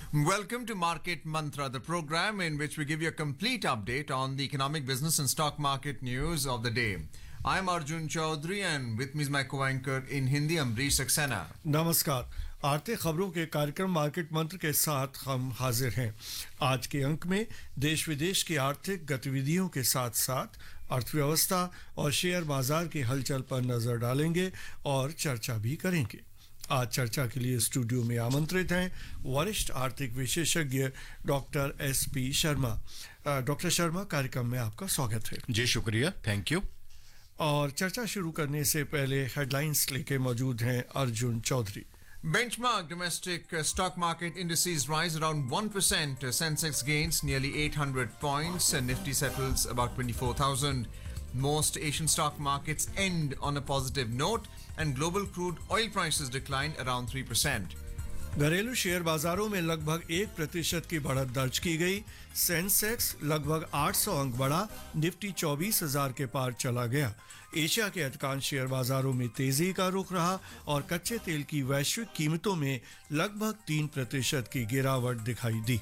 Welcome to Market Mantra, the program in which we give you a complete update on the economic, business, and stock market news of the day. I'm Arjun Chaudhary, and with me is my co-anchor in Hindi, Amrish Saxena. नमस्कार। आर्थिक खबरों के कार्यक्रम market मंत्र के साथ हम हाजिर हैं। आज के अंक में देश विदेश की आर्थिक गतिविधियों के साथ साथ अर्थव्यवस्था और शेयर बाजार की हलचल पर नजर डालेंगे और चर्चा भी करेंगे। आज चर्चा के लिए स्टूडियो में आमंत्रित हैं वरिष्ठ आर्थिक विशेषज्ञ doctor SP Sharma. Doctor Sharma, कार्यक्रम में आपका स्वागत है। जी शुक्रिया, थैंक यू। और चर्चा शुरू करने से पहले हेडलाइंस लेके मौजूद हैं Arjun Chaudhary. Benchmark domestic stock market indices rise around 1%. Sensex gains nearly 800 points and Nifty settles about 24,000. Most Asian stock markets end on a positive note and global crude oil prices decline around 3%. घरेलू share बाजारों में लगभग 1% की बढ़त दर्ज की गई। Sensex लगभग 800 अंक बढ़ा, निफ्टी 24,000 के पार चला गया। एशिया के अधिकांश शेयर बाजारों में तेजी का रुख रहा और कच्चे तेल की वैश्विक कीमतों में लगभग 3% की गिरावट दिखाई दी।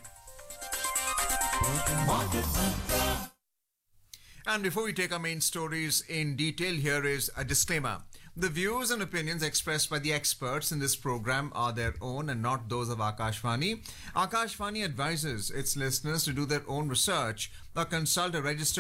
And before we take our main stories in detail, here is a disclaimer. The views and opinions expressed by the experts in this program are their own and not those of Akashvani. Akashvani advises its listeners to do their own research or consult a registered